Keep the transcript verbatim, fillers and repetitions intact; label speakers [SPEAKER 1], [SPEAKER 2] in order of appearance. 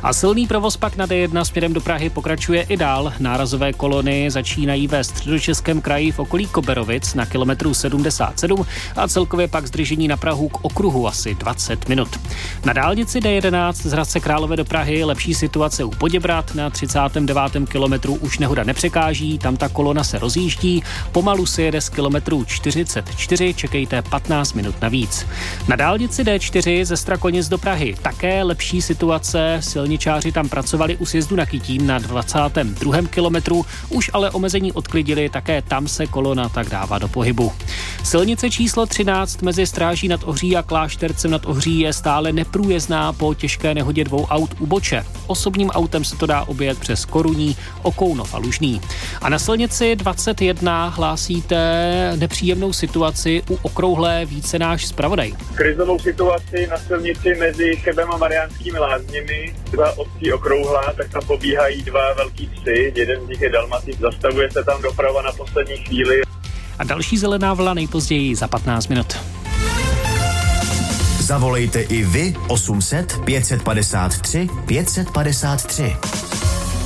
[SPEAKER 1] A silný provoz pak na D jedna směrem do Prahy pokračuje i dál. Nárazové kolony začínají ve Středočeském kraji v okolí Koberovic na kilometru sedmdesát sedm a celkově pak zdržení na Prahu k okruhu asi dvacet minut. Na dálnici D jedenáct z Hradce Králové do Prahy lepší situace u Poděbrad, na třicátém devátém kilometru už nehoda nepřekáží, tam ta kolona se rozjíždí, pomalu se jede z kilometru čtyřicet čtyři, čekejte patnáct minut navíc. Na dálnici D čtyři ze Strakonic do Prahy také lepší situace, silničáři tam pracovali u sjezdu na Kytín na dvacátém druhém kilometru, už ale omezení odklidili, také tam se kolona tak dává do pohybu. Silnice číslo třináct mezi Stráží nad Ohří a Kláštercem nad Ohří je stále neprůjezdná po těžké nehodě dvou aut u Boče. Osobním autem se to dá objet přes Koruní, Okounov a Lužný. A na silnici dvacet jedna hlásíte nepříjemnou situaci u Okrouhlé, více náš zpravodaj.
[SPEAKER 2] Krizovou situaci na silnici mezi Chebem a Mariánskými Lázněmi, dva obcí Okrouhlá, tak tam pobíhají dva velký psy, jeden z nich je dalmatik, zastavuje se tam doprava na poslední chvíli.
[SPEAKER 1] A další zelená vlna nejpozději za patnáct minut.
[SPEAKER 3] Zavolejte i vy osm set pět set padesát tři pět set padesát tři.